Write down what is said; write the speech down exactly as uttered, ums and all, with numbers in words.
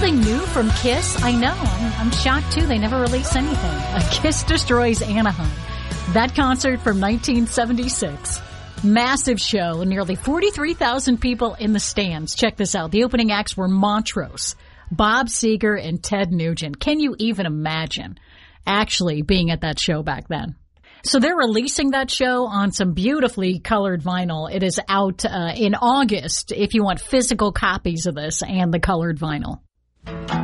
Nothing new from Kiss? I know. I'm, I'm shocked, too. They never released anything. A Kiss Destroys Anaheim. That concert from nineteen seventy-six. Massive show. Nearly forty-three thousand people in the stands. Check this out. The opening acts were Montrose, Bob Seger, and Ted Nugent. Can you even imagine actually being at that show back then? So they're releasing that show on some beautifully colored vinyl. It is out uh, in August if you want physical copies of this and the colored vinyl.